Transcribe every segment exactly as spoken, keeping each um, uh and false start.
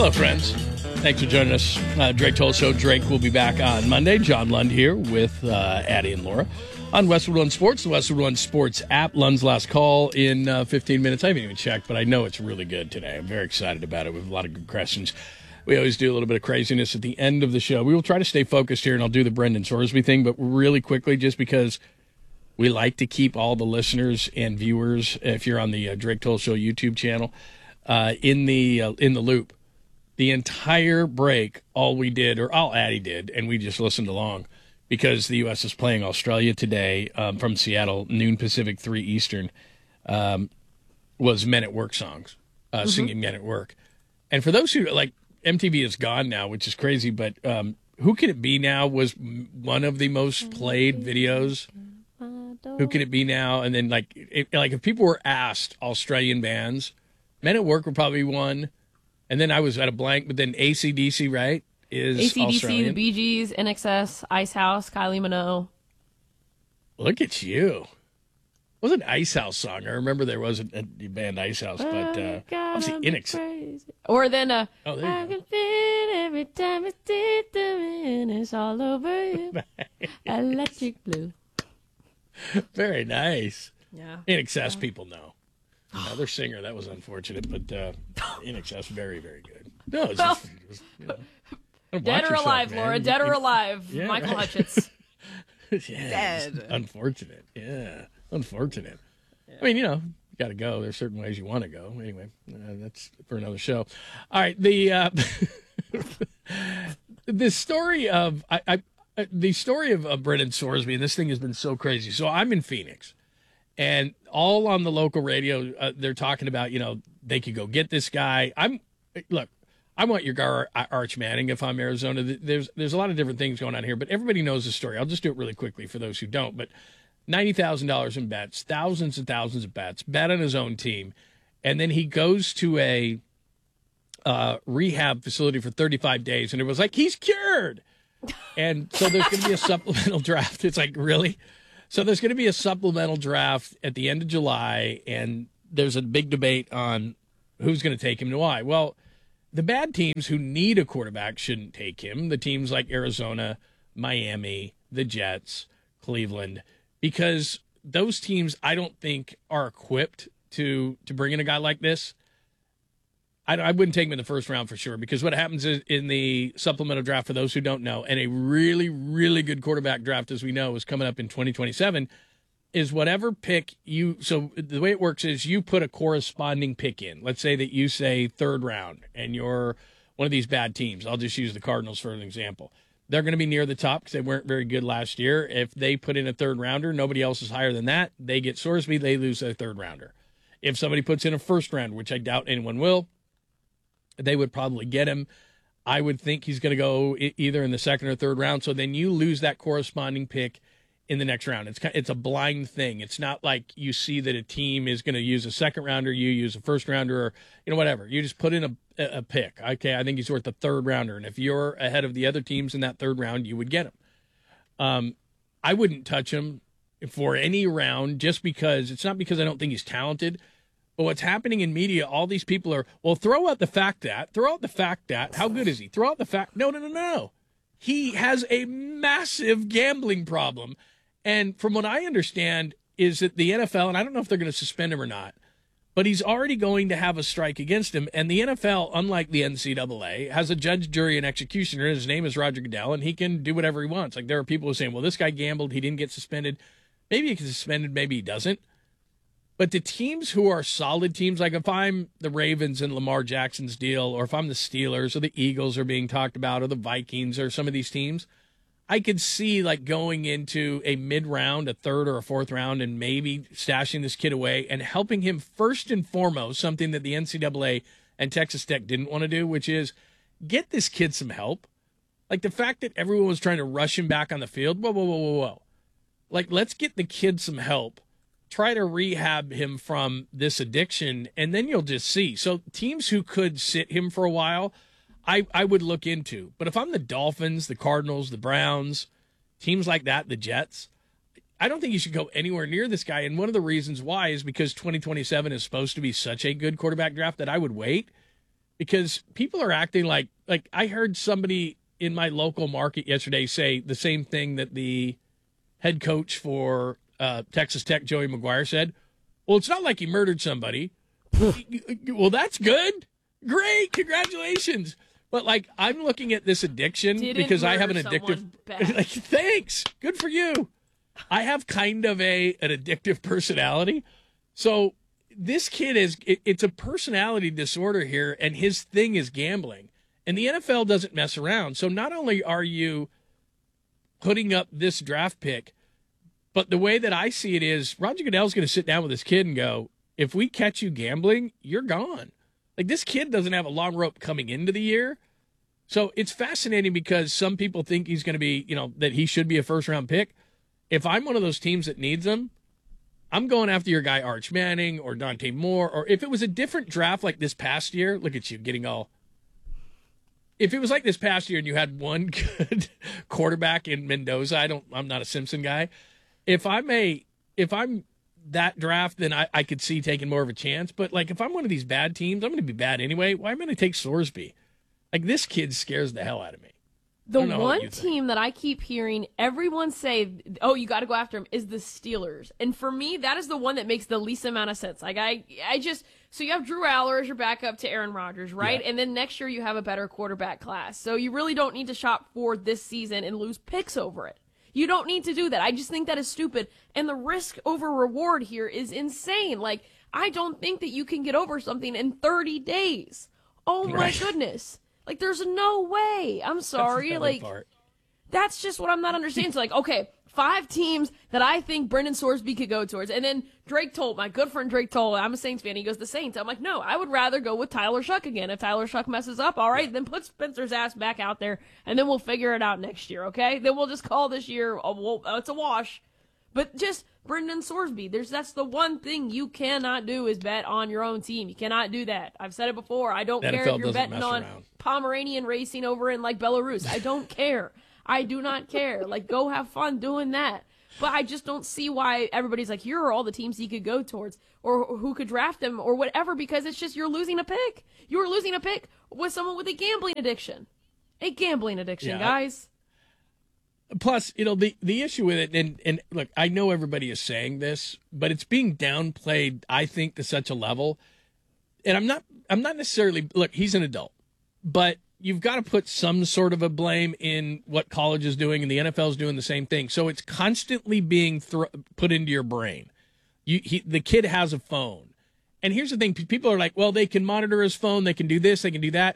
Hello, friends. Thanks for joining us. Uh, Drake Toll Show. Drake will be back on Monday. John Lund here with uh, Addie and Laura on Westwood One Sports, the Westwood One Sports app. Lund's last call in uh, fifteen minutes. I haven't even checked, but I know it's really good today. I'm very excited about it. We have a lot of good questions. We always do a little bit of craziness at the end of the show. We will try to stay focused here, and I'll do the Brendan Sorsby thing, but really quickly, just because we like to keep all the listeners and viewers, if you're on the uh, Drake Toll Show YouTube channel, uh, in the uh, in the loop. The entire break, all we did, or all Addie did, and we just listened along, because the U S is playing Australia today um, from Seattle, noon Pacific, three Eastern, um, was Men at Work songs, uh, mm-hmm. singing Men at Work. And for those who, like, M T V is gone now, which is crazy, but um, Who Can It Be Now was one of the most played videos. Who Can It Be Now? And then, like, it, like if people were asked Australian bands, Men at Work were probably one. And then I was at a blank, but then A C D C, right, is A C D C, Australian. the Bee Gees, N X S, Ice House, Kylie Minogue. Look at you. It was an Ice House song. I remember there was a, a band Ice House, but uh, obviously N X S. Or then uh, oh, there you I go. can feel every time it's deep and it's all over you. Electric Blue. Very nice. Yeah. N X S, yeah. People know. Another singer, that was unfortunate, but uh, N X S, very, very good. No, it's just, it was, you know, dead or yourself, alive, man. Laura, dead or alive. Yeah, Michael right. Hutchins. Yeah, dead. Unfortunate. Yeah, unfortunate. Yeah. I mean, you know, you got to go. There's certain ways you want to go. Anyway, uh, that's for another show. All right, the uh, the story of I, I the story of, of Brendan Sorsby, and this thing has been so crazy. So I'm in Phoenix. And all on the local radio, uh, they're talking about, you know, they could go get this guy. I'm look, I want your guy Arch Manning if I'm Arizona. There's there's a lot of different things going on here, but everybody knows the story. I'll just do it really quickly for those who don't. But ninety thousand dollars in bets, thousands and thousands of bets, bet on his own team, and then he goes to a uh, rehab facility for thirty-five days, and it was like he's cured. And so there's going to be a supplemental draft. It's like, really? So there's going to be a supplemental draft at the end of July, and there's a big debate on who's going to take him and why. Well, the bad teams who need a quarterback shouldn't take him. The teams like Arizona, Miami, the Jets, Cleveland, because those teams I don't think are equipped to to bring in a guy like this. I, I wouldn't take him in the first round for sure, because what happens is in the supplemental draft, for those who don't know, and a really, really good quarterback draft, as we know, is coming up in twenty twenty-seven, is whatever pick you – so the way it works is you put a corresponding pick in. Let's say that you say third round, and you're one of these bad teams. I'll just use the Cardinals for an example. They're going to be near the top because they weren't very good last year. If they put in a third rounder, nobody else is higher than that. They get Sorsby, they lose their third rounder. If somebody puts in a first round, which I doubt anyone will, they would probably get him. I would think he's going to go either in the second or third round. So then you lose that corresponding pick in the next round. It's it's a blind thing. It's not like you see that a team is going to use a second rounder, you use a first rounder, or you know whatever. You just put in a a pick. Okay, I think he's worth a third rounder, and if you're ahead of the other teams in that third round, you would get him. Um, I wouldn't touch him for any round, just because it's not because I don't think he's talented. But what's happening in media, all these people are, well, throw out the fact that, throw out the fact that, how good is he? Throw out the fact, no, no, no, no. He has a massive gambling problem. And from what I understand is that the N F L, and I don't know if they're going to suspend him or not, but he's already going to have a strike against him. And the N F L, unlike the N C double A, has a judge, jury, and executioner. His name is Roger Goodell, and he can do whatever he wants. Like, there are people who are saying, well, this guy gambled, he didn't get suspended. Maybe he gets suspended, maybe he doesn't. But the teams who are solid teams, like if I'm the Ravens and Lamar Jackson's deal, or if I'm the Steelers or the Eagles are being talked about, or the Vikings or some of these teams, I could see like going into a mid-round, a third or a fourth round, and maybe stashing this kid away and helping him first and foremost, something that the N C double A and Texas Tech didn't want to do, which is get this kid some help. Like the fact that everyone was trying to rush him back on the field, whoa, whoa, whoa, whoa, whoa. Like, let's get the kid some help. Try to rehab him from this addiction, and then you'll just see. So teams who could sit him for a while, I, I would look into. But if I'm the Dolphins, the Cardinals, the Browns, teams like that, the Jets, I don't think you should go anywhere near this guy. And one of the reasons why is because twenty twenty-seven is supposed to be such a good quarterback draft that I would wait. because people are acting like like I heard somebody in my local market yesterday say the same thing that the head coach for uh, Texas Tech, Joey McGuire, said. Well, it's not like he murdered somebody. Well, that's good. Great. Congratulations. But, like, I'm looking at this addiction Didn't because I have an murder addictive. someone bad. Like, thanks. Good for you. I have kind of a an addictive personality. So this kid is, it, it's a personality disorder here, and his thing is gambling. And the N F L doesn't mess around. So not only are you putting up this draft pick, but the way that I see it is Roger Goodell's going to sit down with this kid and go, if we catch you gambling, you're gone. Like, this kid doesn't have a long rope coming into the year. So it's fascinating because some people think he's going to be, you know, that he should be a first-round pick. If I'm one of those teams that needs him, I'm going after your guy Arch Manning or Dante Moore. Or if it was a different draft like this past year, look at you getting all. If it was like this past year and you had one good quarterback in Mendoza, I don't. I'm not a Simpson guy. If I'm a, if I'm that draft, then I, I could see taking more of a chance. But, like, if I'm one of these bad teams, I'm going to be bad anyway. Why am I going to take Sorsby? Like, this kid scares the hell out of me. The one team that I keep hearing everyone say, oh, you got to go after him, is the Steelers. And for me, that is the one that makes the least amount of sense. Like, I, I just, so you have Drew Aller as your backup to Aaron Rodgers, right? Yeah. And then next year you have a better quarterback class. So you really don't need to shop for this season and lose picks over it. You don't need to do that. I just think that is stupid. And the risk over reward here is insane. Like, I don't think that you can get over something in thirty days. Oh, my right. goodness. Like, there's no way. I'm sorry. That's like, part. That's just what I'm not understanding. So, like, okay, five teams that I think Brendan Sorsby could go towards. And then Drake Toll, my good friend Drake Toll, I'm a Saints fan, he goes, the Saints. I'm like, no, I would rather go with Tyler Shuck again. If Tyler Shuck messes up, all right, then put Spencer's ass back out there, and then we'll figure it out next year, okay? Then we'll just call this year, a, well, it's a wash. But just Brendan Sorsby, there's that's the one thing you cannot do is bet on your own team. You cannot do that. I've said it before. I don't care if you're betting on around. Pomeranian racing over in, like, Belarus. I don't care. I do not care. Like, go have fun doing that. But I just don't see why everybody's like, here are all the teams he could go towards or who could draft him or whatever, because it's just you're losing a pick. You're losing a pick with someone with a gambling addiction. A gambling addiction, yeah. guys. Plus, you know, the, the issue with it, and, and look, I know everybody is saying this, but it's being downplayed, I think, to such a level. And I'm not I'm not necessarily, look, he's an adult, but you've got to put some sort of a blame in what college is doing, and the N F L is doing the same thing. So it's constantly being thro- put into your brain. You, he, the kid has a phone. And here's the thing. People are like, well, they can monitor his phone. They can do this. They can do that.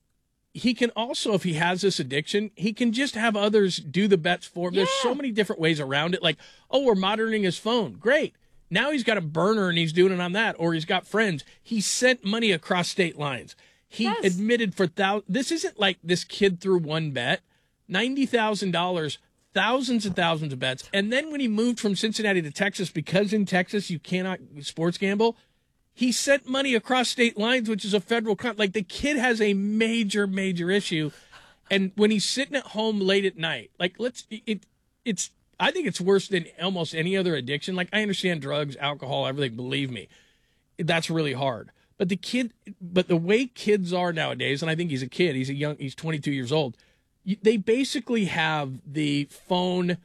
He can also, if he has this addiction, he can just have others do the bets for him. Yeah. There's so many different ways around it. Like, oh, we're monitoring his phone. Great. Now he's got a burner and he's doing it on that. Or he's got friends. He sent money across state lines. He yes. admitted for thousands. This isn't like this kid threw one bet. ninety thousand dollars, thousands and thousands of bets. And then when he moved from Cincinnati to Texas, because in Texas you cannot sports gamble, he sent money across state lines, which is a federal con- like the kid has a major, major issue. And when he's sitting at home late at night, like let's it it's I think it's worse than almost any other addiction. Like I understand drugs, alcohol, everything, believe me. That's really hard. But the kid but the way kids are nowadays, and I think he's a kid, he's a young he's twenty-two years old. They basically have the phone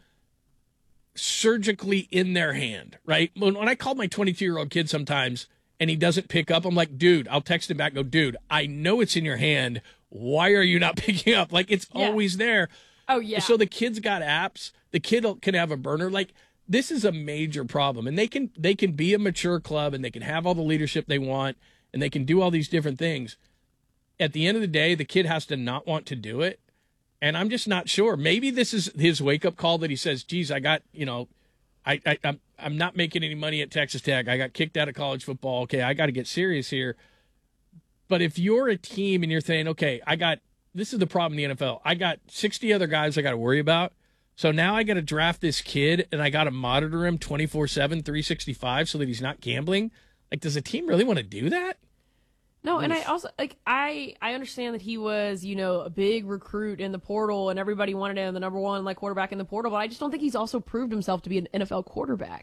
surgically in their hand, right? When, when I call my twenty-two-year-old kid sometimes and he doesn't pick up, I'm like, dude, I'll text him back, go, dude, I know it's in your hand. Why are you not picking up? Like, it's yeah. always there. Oh, yeah. So the kid's got apps. The kid can have a burner. Like, this is a major problem. And they can they can be a mature club, and they can have all the leadership they want, and they can do all these different things. At the end of the day, the kid has to not want to do it. And I'm just not sure. Maybe this is his wake-up call that he says, geez, I got, you know, I, I, I'm, I'm not making any money at Texas Tech. I got kicked out of college football. Okay, I got to get serious here. But if you're a team and you're saying, okay, I got, this is the problem in the N F L. I got sixty other guys I got to worry about. So now I got to draft this kid, and I got to monitor him twenty-four seven, three sixty-five so that he's not gambling. Like, does a team really want to do that? No, and I also, like, I, I understand that he was, you know, a big recruit in the portal and everybody wanted him the number one, like, quarterback in the portal, but I just don't think he's also proved himself to be an N F L quarterback.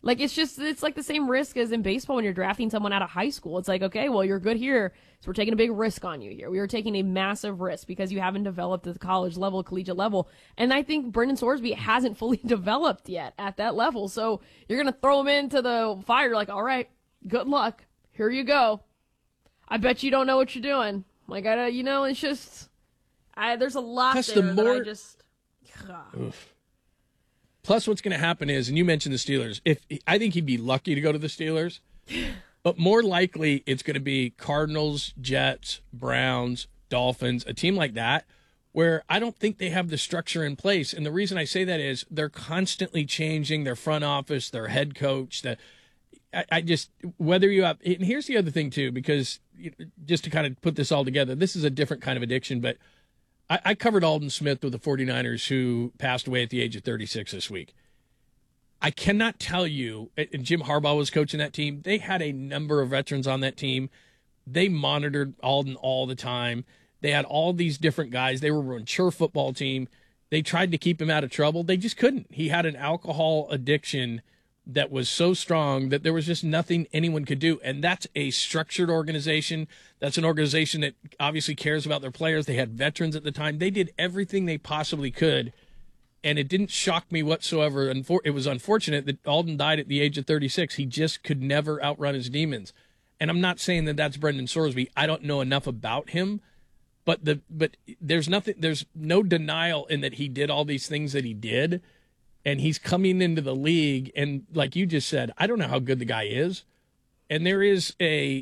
Like, it's just, it's like the same risk as in baseball when you're drafting someone out of high school. It's like, okay, well, you're good here, so we're taking a big risk on you here. We are taking a massive risk because you haven't developed at the college level, collegiate level. And I think Brendan Sorsby hasn't fully developed yet at that level. So you're going to throw him into the fire like, all right, good luck. Here you go. I bet you don't know what you're doing. Like, I, you know, it's just, I, there's a lot Plus there the more, that I just, oof. Plus, what's going to happen is, and you mentioned the Steelers, if I think he'd be lucky to go to the Steelers, but more likely it's going to be Cardinals, Jets, Browns, Dolphins, a team like that, where I don't think they have the structure in place. And the reason I say that is they're constantly changing their front office, their head coach. The, I, I just, whether you have, and here's the other thing too, because just to kind of put this all together, this is a different kind of addiction, but I, I covered Aldon Smith with the 49ers who passed away at the age of thirty-six this week. I cannot tell you, and Jim Harbaugh was coaching that team, they had a number of veterans on that team. They monitored Aldon all the time. They had all these different guys. They were a mature football team. They tried to keep him out of trouble. They just couldn't. He had an alcohol addiction that was so strong that there was just nothing anyone could do. And that's a structured organization. That's an organization that obviously cares about their players. They had veterans at the time. They did everything they possibly could. And it didn't shock me whatsoever. It was unfortunate that Aldon died at the age of thirty-six. He just could never outrun his demons. And I'm not saying that that's Brendan Sorsby. I don't know enough about him. But the but there's nothing. There's no denial in that he did all these things that he did. And he's coming into the league, and like you just said, I don't know how good the guy is. And there is a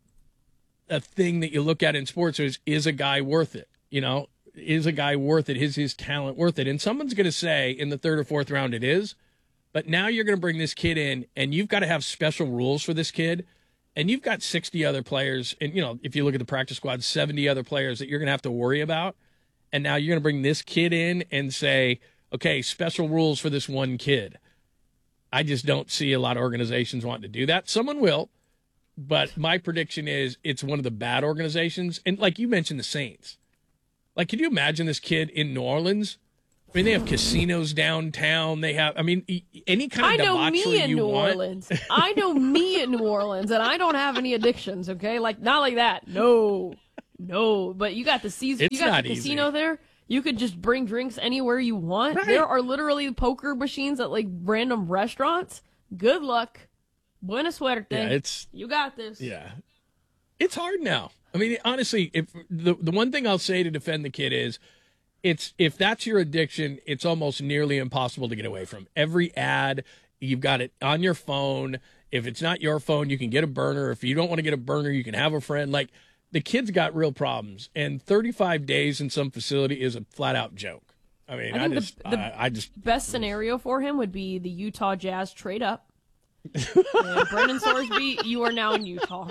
a thing that you look at in sports is, is a guy worth it? You know, is a guy worth it? Is his talent worth it? And someone's going to say in the third or fourth round it is. But now you're going to bring this kid in, and you've got to have special rules for this kid. And you've got sixty other players, and, you know, if you look at the practice squad, seventy other players that you're going to have to worry about. And now you're going to bring this kid in and say, okay, special rules for this one kid. I just don't see a lot of organizations wanting to do that. Someone will, but my prediction is it's one of the bad organizations. And like you mentioned, the Saints. Like, can you imagine this kid in New Orleans? I mean, they have casinos downtown. They have, I mean, any kind of I know debauchery me in you New want. Orleans. I know me in New Orleans, and I don't have any addictions, okay? Like, not like that. No. No. But you got the, season, It's you got not the casino easy. there. You could just bring drinks anywhere you want. Right. There are literally poker machines at like random restaurants. Good luck. Buena suerte. Yeah, it's you got this. yeah, it's hard now. I mean, honestly, if the the one thing I'll say to defend the kid is, it's if that's your addiction, it's almost nearly impossible to get away from. Every ad, you've got it on your phone. If it's not your phone, you can get a burner. If you don't want to get a burner, you can have a friend. Like, the kid's got real problems, and thirty-five days in some facility is a flat-out joke. I mean, I, I, think just, the, the I, I just best scenario for him would be the Utah Jazz trade up. And Brendan Sorsby, you are now in Utah.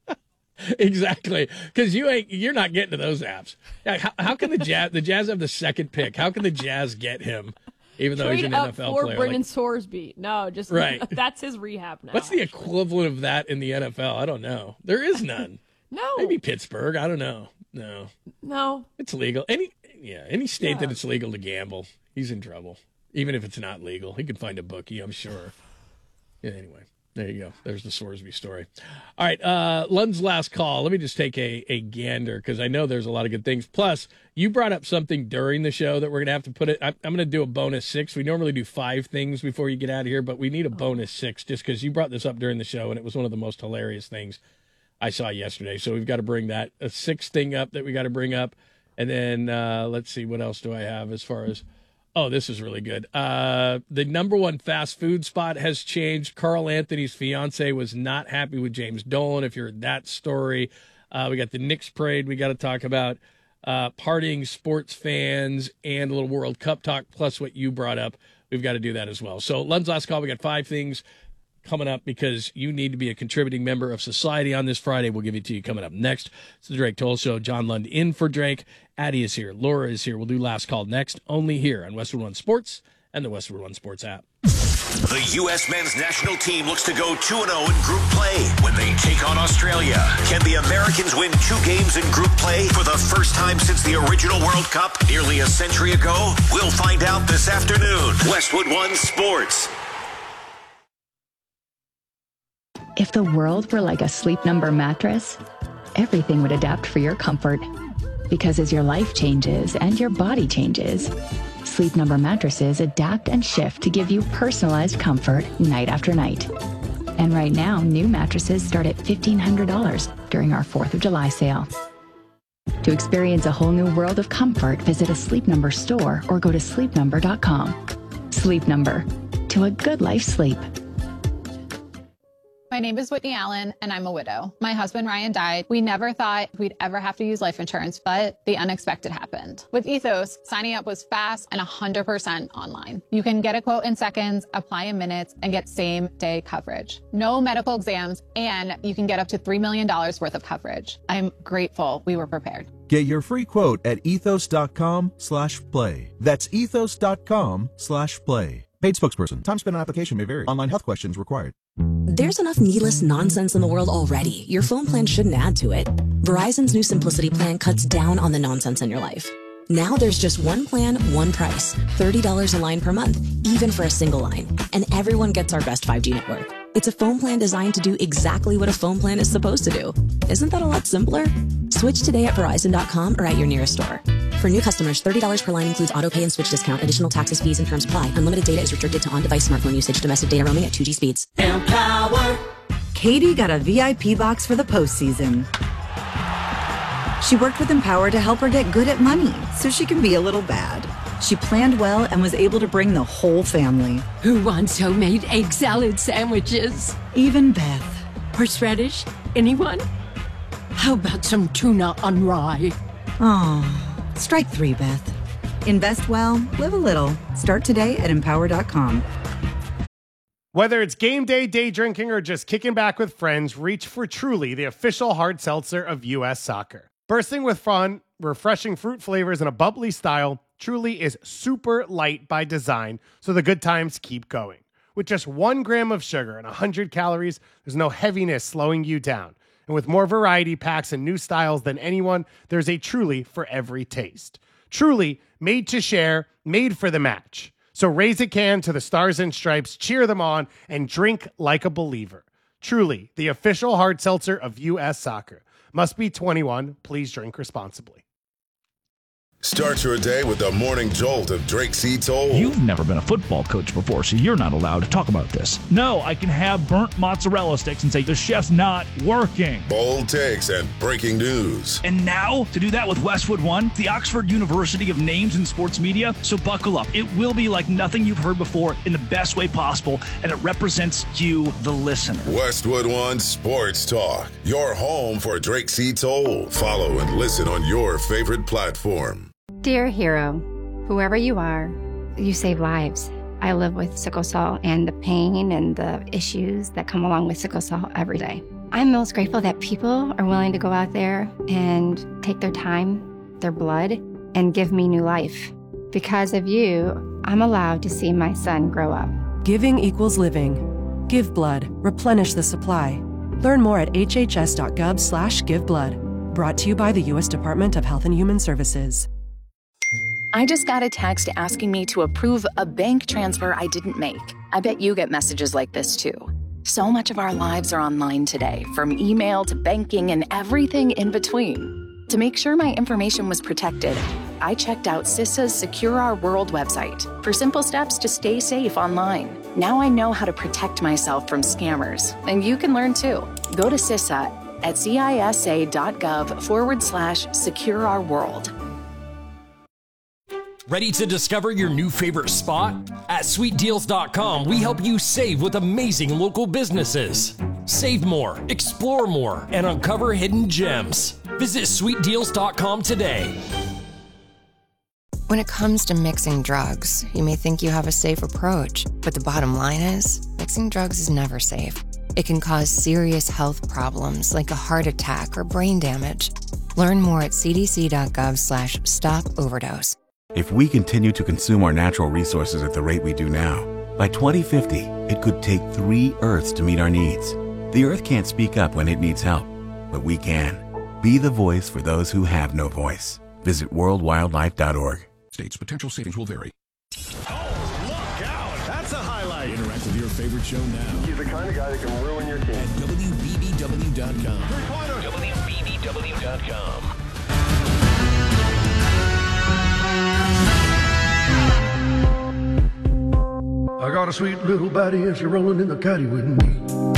Exactly, because you ain't you're not getting to those apps. How, how can the Jazz the Jazz have the second pick? How can the Jazz get him, even though Trade he's an up N F L for player? Brendan Like, Sorsby. No, just Right. That's his rehab now. what's the actually. equivalent of that in the N F L? I don't know. There is none. No, Maybe Pittsburgh. I don't know. No, no. it's legal. Any yeah, any state Yeah. that it's legal to gamble, he's in trouble. Even if it's not legal, he can find a bookie, I'm sure. Yeah. Anyway. There you go. There's the Sorsby story. All right, uh, Lund's last call. Let me just take a, a gander because I know there's a lot of good things. Plus, you brought up something during the show that we're going to have to put it. I'm, I'm going to do a bonus six. We normally do five things before you get out of here, but we need a bonus six just because you brought this up during the show, and it was one of the most hilarious things I saw yesterday. So we've got to bring that a sixth thing up that we got to bring up. And then uh, let's see, what else do I have as far as... Oh, this is really good. Uh, the number one fast food spot has changed. Carl Anthony's fiance was not happy with James Dolan. If you heard that story, uh, we got the Knicks parade. We got to talk about uh, partying sports fans and a little World Cup talk, plus what you brought up. We've got to do that as well. So, Lund's last call. We got five things coming up because you need to be a contributing member of society on this Friday. We'll give it to you coming up next. It's the Drake Toll Show. John Lund in for Drake. Addie is here. Laura is here. We'll do last call next, only here on Westwood One Sports and the Westwood One Sports app. The U S men's national team looks to go two and oh in group play when they take on Australia. Can the Americans win two games in group play for the first time since the original World Cup nearly a century ago? We'll find out this afternoon. Westwood One Sports. If the world were like a Sleep Number mattress, everything would adapt for your comfort. Because as your life changes and your body changes, Sleep Number mattresses adapt and shift to give you personalized comfort night after night. And right now, new mattresses start at fifteen hundred dollars during our fourth of July sale. To experience a whole new world of comfort, visit a Sleep Number store or go to sleep number dot com. Sleep Number. To a good life sleep. My name is Whitney Allen, and I'm a widow. My husband, Ryan, died. We never thought we'd ever have to use life insurance, but the unexpected happened. With Ethos, signing up was fast and one hundred percent online. You can get a quote in seconds, apply in minutes, and get same-day coverage. No medical exams, and you can get up to three million dollars worth of coverage. I'm grateful we were prepared. Get your free quote at ethos.com slash play. That's ethos.com slash play. Paid spokesperson. Time spent on application may vary. Online health questions required. There's enough needless nonsense in the world already. Your phone plan shouldn't add to it. Verizon's new Simplicity plan cuts down on the nonsense in your life. Now there's just one plan, one price. thirty dollars a line per month, even for a single line. And everyone gets our best five G network. It's a phone plan designed to do exactly what a phone plan is supposed to do. Isn't that a lot simpler? Switch today at Verizon dot com or at your nearest store. For new customers, thirty dollars per line includes auto pay and switch discount. Additional taxes, fees, and terms apply. Unlimited data is restricted to on-device smartphone usage. Domestic data roaming at two G speeds. Empower. Katie got a V I P box for the postseason. She worked with Empower to help her get good at money so she can be a little bad. She planned well and was able to bring the whole family. Who wants homemade egg salad sandwiches? Even Beth. Horseradish? Anyone? How about some tuna on rye? Oh, strike three, Beth. Invest well, live a little. Start today at empower dot com. Whether it's game day, day drinking, or just kicking back with friends, reach for Truly, the official hard seltzer of U S Soccer. Bursting with fun, refreshing fruit flavors, and a bubbly style, Truly is super light by design, so the good times keep going. With just one gram of sugar and one hundred calories, there's no heaviness slowing you down. And with more variety packs and new styles than anyone, there's a Truly for every taste. Truly, made to share, made for the match. So raise a can to the Stars and Stripes, cheer them on, and drink like a believer. Truly, the official hard seltzer of U S Soccer. Must be twenty-one. Please drink responsibly. Start your day with the morning jolt of Drake C. Toll. You've never been a football coach before, so you're not allowed to talk about this. No, I can have burnt mozzarella sticks and say the chef's not working. Bold takes and breaking news. And now, to do that with Westwood One, the Oxford University of Names in Sports Media. So buckle up. It will be like nothing you've heard before in the best way possible, and it represents you, the listener. Westwood One Sports Talk, your home for Drake C. Toll. Follow and listen on your favorite platform. Dear hero, whoever you are, you save lives. I live with sickle cell and the pain and the issues that come along with sickle cell every day. I'm most grateful that people are willing to go out there and take their time, their blood, and give me new life. Because of you, I'm allowed to see my son grow up. Giving equals living. Give blood. Replenish the supply. Learn more at h h s dot gov slash give blood. Brought to you by the U S Department of Health and Human Services. I just got a text asking me to approve a bank transfer I didn't make. I bet you get messages like this too. So much of our lives are online today, from email to banking and everything in between. To make sure my information was protected, I checked out CISA's Secure Our World website for simple steps to stay safe online. Now I know how to protect myself from scammers, and you can learn too. Go to CISA at cisa.gov forward slash secure our world. Ready to discover your new favorite spot? At sweet deals dot com, we help you save with amazing local businesses. Save more, explore more, and uncover hidden gems. Visit sweet deals dot com today. When it comes to mixing drugs, you may think you have a safe approach, but the bottom line is, mixing drugs is never safe. It can cause serious health problems like a heart attack or brain damage. Learn more at c d c dot gov slash stop overdose. If we continue to consume our natural resources at the rate we do now, by twenty fifty, it could take three Earths to meet our needs. The Earth can't speak up when it needs help, but we can. Be the voice for those who have no voice. Visit world wildlife dot org. States potential savings will vary. Oh, look out! That's a highlight. Interactive favorite show now. He's the kind of guy that can ruin your team. At W B B W dot com. W B B W dot com. I got a sweet little baddie and she's rolling in the caddy with me.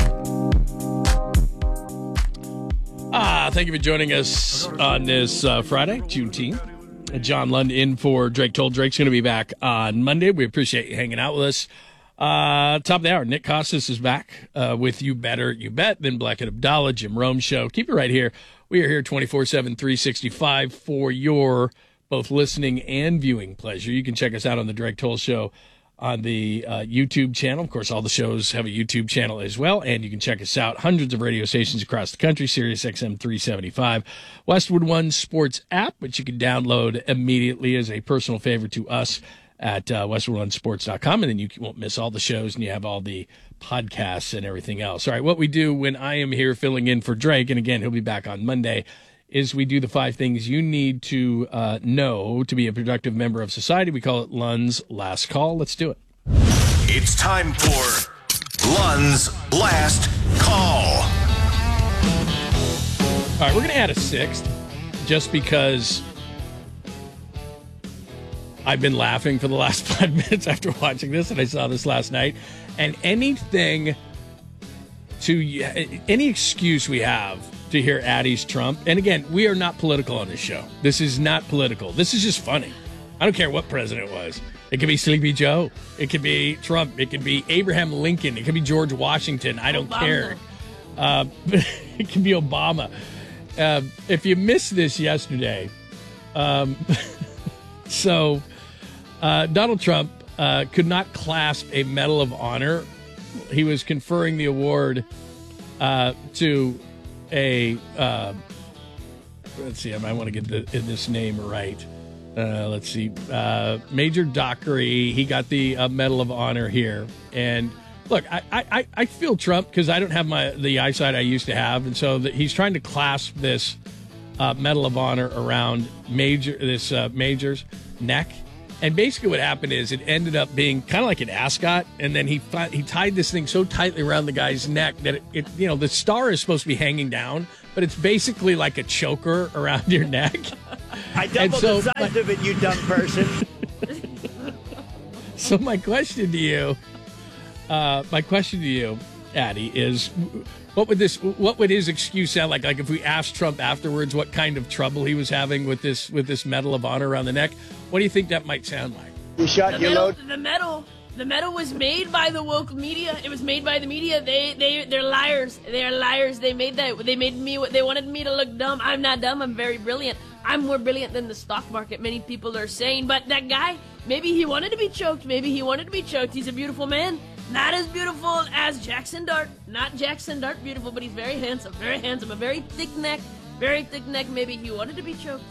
Ah, thank you for joining us on this uh, Friday, Juneteenth. Uh, John Lund in for Drake Toll. Drake's going to be back on Monday. We appreciate you hanging out with us. Uh, top of the hour, Nick Costas is back uh, with You Better You Bet, then Blackett Abdallah, Jim Rome Show. Keep it right here. We are here twenty-four seven, three sixty-five for your both listening and viewing pleasure. You can check us out on the Drake Toll Show on the uh, YouTube channel. Of course, all the shows have a YouTube channel as well, and you can check us out. Hundreds of radio stations across the country, Sirius X M three seventy-five, Westwood One Sports app, which you can download immediately as a personal favor to us at uh, westwood one sports dot com, and then you won't miss all the shows, and you have all the podcasts and everything else. All right, what we do when I am here filling in for Drake, and again, he'll be back on Monday, is we do the five things you need to uh, know to be a productive member of society. We call it Lund's Last Call. Let's do it. It's time for Lund's Last Call. All right, we're going to add a sixth just because I've been laughing for the last five minutes after watching this, and I saw this last night. And anything to, any excuse we have to hear Addie's Trump. And again, we are not political on this show. This is not political. This is just funny. I don't care what president it was. It could be Sleepy Joe. It could be Trump. It could be Abraham Lincoln. It could be George Washington. I don't Obama. care. Uh, it could be Obama. Uh, if you missed this yesterday, um, so uh, Donald Trump uh, could not clasp a Medal of Honor. He was conferring the award uh, to a, uh, let's see, I might want to get the, this name right. Uh, let's see, uh, Major Dockery. He got the uh, Medal of Honor here. And look, I, I, I feel Trump because I don't have my the eyesight I used to have. And so the, he's trying to clasp this uh, Medal of Honor around Major this uh, Major's neck. And basically what happened is it ended up being kind of like an ascot, and then he he tied this thing so tightly around the guy's neck that it, it, you know, the star is supposed to be hanging down, but it's basically like a choker around your neck. I doubled so, the size my, of it, you dumb person. So my question to you, uh, my question to you, Addie, is what would this what would his excuse sound like? Like if we asked Trump afterwards what kind of trouble he was having with this with this Medal of Honor around the neck, what do you think that might sound like? You shot the your medal, load. The medal, the medal was made by the woke media. It was made by the media. They they they're liars. They're liars. They made that. They made me. They wanted me to look dumb. I'm not dumb. I'm very brilliant. I'm more brilliant than the stock market. Many people are saying, but that guy, maybe he wanted to be choked. Maybe he wanted to be choked. He's a beautiful man. Not as beautiful as Jackson Dart. Not Jackson Dart beautiful, but he's very handsome. Very handsome. A very thick neck. Very thick neck. Maybe he wanted to be choked.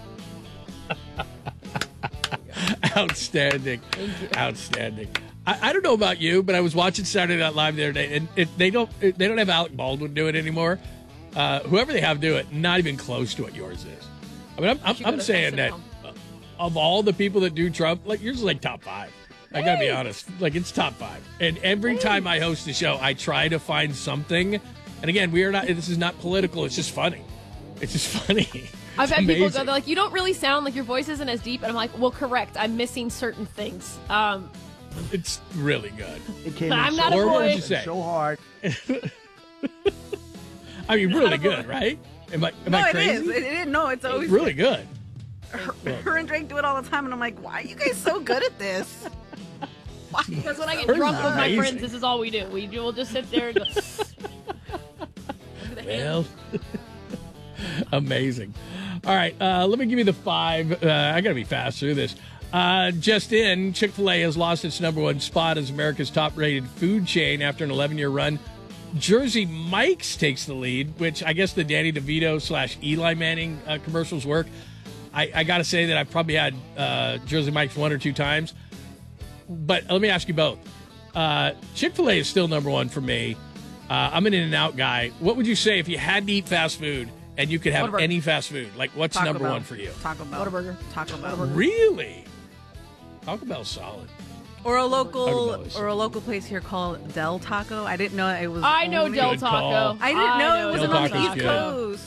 Outstanding. Outstanding. I, I don't know about you, but I was watching Saturday Night Live the other day, and it, they don't it, they don't have Alec Baldwin do it anymore. Uh, whoever they have do it, not even close to what yours is. I mean, I'm, I'm, I'm saying that uh, of all the people that do Trump, like yours is like top five. I gotta be honest. Like, it's top five. And every time I host the show, I try to find something. And again, we are not, this is not political. It's just funny. It's just funny. I've It's had people amazing. go, they're like, you don't really sound like your voice isn't as deep. And I'm like, well, correct. I'm missing certain things. Um, It's really good. It came But in I'm so not a Or what would boy. you say? So hard. I mean, really good, right? Am I, am no, I it crazy? is. It, it, no, it's always It's really good. Her, her and Drake do it all the time, and I'm like, why are you guys so good at this? Why? Because when I get Hers drunk is with my amazing. friends, this is all we do. We do, we'll just sit there and go. Well, amazing. All right, uh, let me give you the five. Uh, I got to be fast through this. Uh, just in, Chick-fil-A has lost its number one spot as America's top-rated food chain after an eleven-year run. Jersey Mike's takes the lead, which I guess the Danny DeVito slash Eli Manning uh, commercials work. I, I got to say that I've probably had uh, Jersey Mike's one or two times. But let me ask you both. Uh, Chick-fil-A is still number one for me. Uh, I'm an In-N-Out guy. What would you say if you had to eat fast food and you could have Whataburger. any fast food? Like, what's Taco number Bell. one for you? Taco Bell. Whataburger. Taco Bell. Really? Taco Bell's solid. Or a local, Always. or a local place here called Del Taco. I didn't know it was. I know only- Del Good call. Taco. I didn't I know, know it was Del on the Taco's East good. Coast.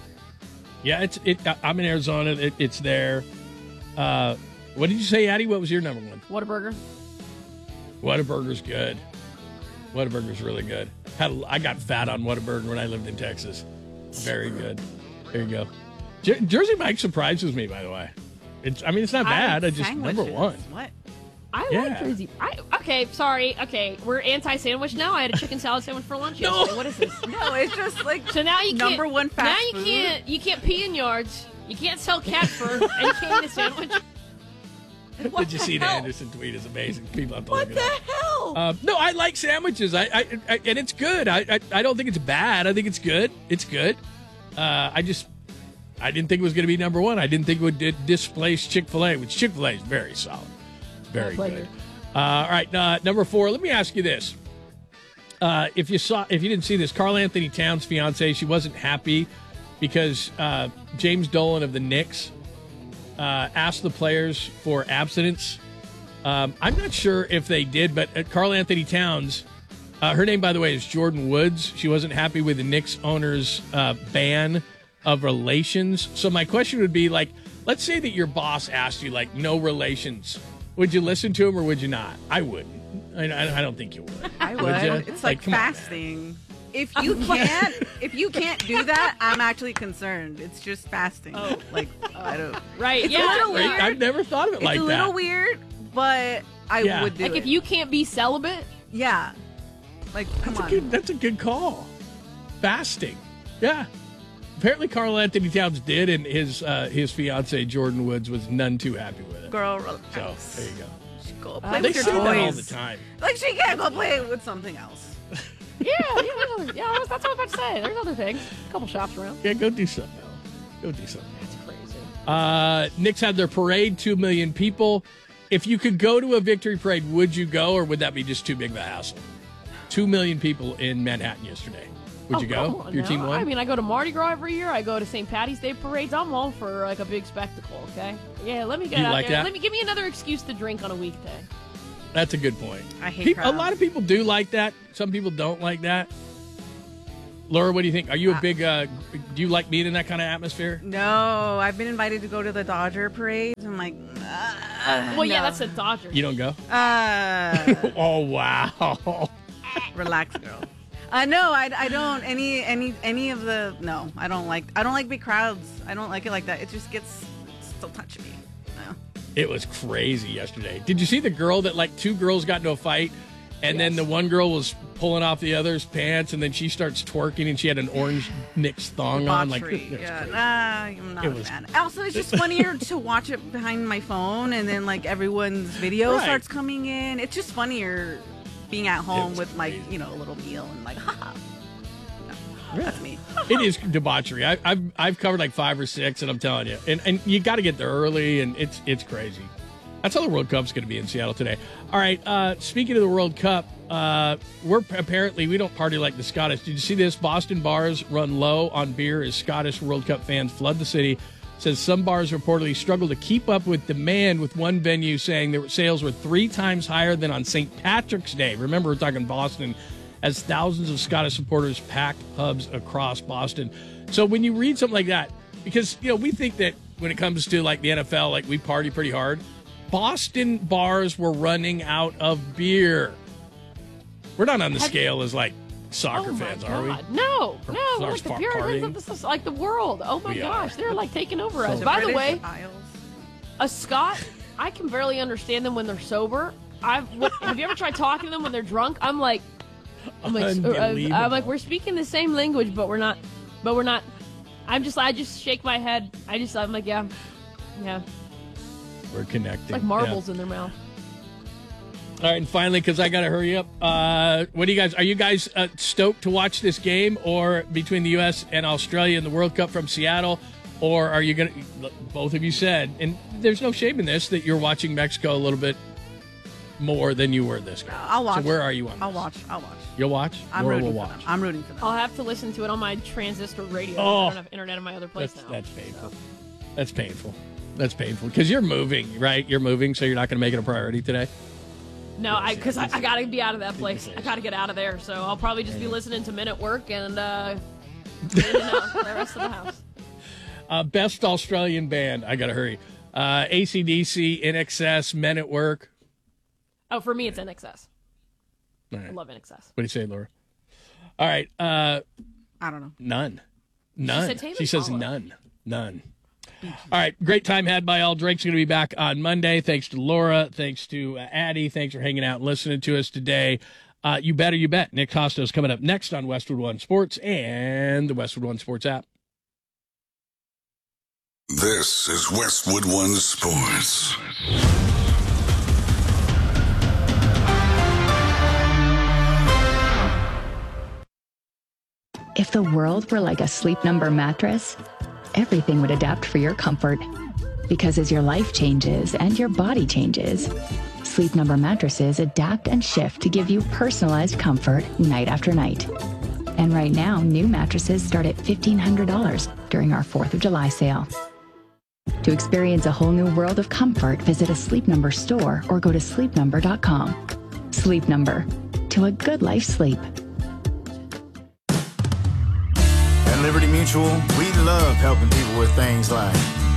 Yeah, it's it. I'm in Arizona. It, it's there. Uh, what did you say, Addie? What was your number one? Whataburger. Whataburger's good. Whataburger's really good. Had a, I got fat on Whataburger when I lived in Texas. Very good. There you go. Jer- Jersey Mike surprises me, by the way. It's. I mean, it's not bad. I, just number Sandwiches. one. What? I Yeah. like Jersey. I, okay, sorry. Okay, we're anti-sandwich now. I had a chicken salad sandwich for lunch No. yesterday. What is this? No, it's just like So now you can't. number one fast Now you food. can't. You can't pee in yards. You can't sell cat fur, and you can't eat a sandwich. What Did you the see the hell? Anderson tweet? It's amazing. People have to What look the it up. hell? Uh, no, I like sandwiches. I, I, I and it's good. I, I, I don't think it's bad. I think it's good. It's good. Uh, I just, I didn't think it was going to be number one. I didn't think it would di- displace Chick-fil-A, which Chick-fil-A is very solid, very My good. pleasure. Uh, all right, uh, number four. Let me ask you this: uh, if you saw, if you didn't see this, Carl Anthony Towns' fiance, she wasn't happy because uh, James Dolan of the Knicks uh, asked the players for abstinence. Um, I'm not sure if they did, but uh, Carl Anthony Towns, uh, her name, by the way, is Jordan Woods. She wasn't happy with the Knicks owner's uh, ban of relations. So my question would be, like, let's say that your boss asked you, like, no relations. Would you listen to him or would you not? I wouldn't. I, I, I don't think you would. I would. Would ya? It's like, come on, man. fasting. If you can't, if you can't do that, I'm actually concerned. It's just fasting. Oh. Like I don't. Right? It's yeah. a little Right? weird. I've never thought of it It's like a little that. weird, but I Yeah. would do Like it. if you can't be celibate. yeah. Like come That's a on. good, that's a good call. Fasting. Yeah. Apparently Carl Anthony Towns did, and his uh, his fiance Jordan Woods was none too happy with it. Girl, So relax. there you go. Go Uh, play They with your say that all toys. the time. Like she can't go play with something else. Yeah, yeah, there's other, yeah. That's what I was about to say. There's other things. A couple shops around. Yeah, go do something else. Go do something. That's crazy. Uh, Knicks had their parade, two million people. If you could go to a victory parade, would you go, or would that be just too big of a hassle? Two million people in Manhattan yesterday. Would Oh, you come go? on Your now. team won? I mean, I go to Mardi Gras every year. I go to Saint Patty's Day parades. I'm all for like a big spectacle. Okay. Yeah. Let me get You out like there. that? Let me give me another excuse to drink on a weekday. That's a good point. I hate Peop- a crowds. lot of people do like that. Some people don't like that. Laura, what do you think? Are you a big? Uh, do you like being in that kind of atmosphere? No, I've been invited to go to the Dodger parades. I'm like, uh, Well, yeah, no. that's the Dodgers. You don't go? Uh, Oh wow! relax, girl. Uh, no, I, I don't any any any of the no. I don't like I don't like big crowds. I don't like it like that. It just gets so touchy me. No. It was crazy yesterday. Did you see the girl that like two girls got into a fight, and then Yes. the one girl was pulling off the other's pants, and then she starts twerking, and she had an orange Knicks thong on. Like, Debauchery. it was yeah, crazy. nah, I'm not It a was- fan. Also, it's just funnier to watch it behind my phone, and then like everyone's video Right. starts coming in. It's just funnier being at home was with like crazy. you know a little meal and like haha. No, that's me. It is debauchery. I, I've I've covered like five or six, and I'm telling you, and and you got to get there early, and it's it's crazy. That's how the World Cup's going to be in Seattle today. All right. Uh, speaking of the World Cup, uh, we're apparently we don't party like the Scottish. Did you see this? Boston bars run low on beer as Scottish World Cup fans flood the city. Says some bars reportedly struggle to keep up with demand, with one venue saying their sales were three times higher than on Saint Patrick's Day. Remember, we're talking Boston, as thousands of Scottish supporters packed pubs across Boston. So when you read something like that, because, you know, we think that when it comes to like the N F L, like we party pretty hard. Boston bars were running out of beer. We're not on the Have- scale as like soccer oh my fans, God. are we? No, Or no, we're stars like the par- Puritans partying? of the, like the world. Oh my We gosh, are. they're like taking over So us. the By the British way, Isles. a Scot, I can barely understand them when they're sober. I've what, have you ever tried talking to them when they're drunk? I'm like, I'm like, uh, Unbelievable. I'm like, we're speaking the same language, but we're not, but we're not. I'm just, I just shake my head. I just, I'm like, yeah, yeah, We're connected. like marbles in their mouth. All right, and finally, because I got to hurry up, uh, what do you guys, are you guys uh, stoked to watch this game, or between the U S and Australia in the World Cup from Seattle, or are you going to, both of you said, and there's no shame in this, that you're watching Mexico a little bit more than you were this game. I'll watch. So where are you on I'll this? watch. I'll watch. You'll watch? I'm Laura rooting will for watch. them. I'm rooting for them. I'll have to listen to it on my transistor radio. Oh. I don't have internet in my other place That's, now. that's painful. That's painful. That's painful. Because you're moving, right? You're moving, so you're not going to make it a priority today? No, I because I, I got to be out of that place. I got to get out of there. So I'll probably just be listening to Men at Work and uh, in and out the rest of the house. Uh, best Australian band. I got to hurry. Uh, A C D C, I N X S, Men at Work. Oh, for me, it's N X S. All right. I love N X S. What do you say, Laura? All right. Uh, I don't know. None. None. She, said she says none. None. All right. Great time had by all. Drake's going to be back on Monday. Thanks to Laura. Thanks to uh, Addie. Thanks for hanging out and listening to us today. Uh, you better, you bet. Nick Costo's coming up next on Westwood One Sports and the Westwood One Sports app. This is Westwood One Sports. If the world were like a Sleep Number mattress, everything would adapt for your comfort. Because as your life changes and your body changes, Sleep Number mattresses adapt and shift to give you personalized comfort night after night. And right now, new mattresses start at fifteen hundred dollars during our fourth of July sale. To experience a whole new world of comfort, visit a Sleep Number store or go to sleep number dot com. Sleep Number. To a good life sleep. At Liberty Mutual, we love helping people with things like